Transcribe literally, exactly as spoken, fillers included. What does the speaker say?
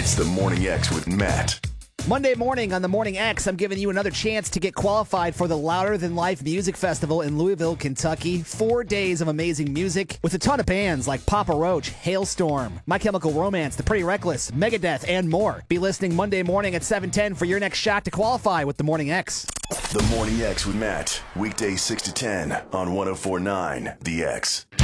It's the Morning X with Matt. Monday morning on the Morning X, I'm giving you another chance to get qualified for the Louder Than Life Music Festival in Louisville, Kentucky. Four days of amazing music with a ton of bands like Papa Roach, Hailstorm, My Chemical Romance, The Pretty Reckless, Megadeth, and more. Be listening Monday morning at seven ten for your next shot to qualify with the Morning X. The Morning X with Matt. Weekdays six to ten on one oh four point nine The X.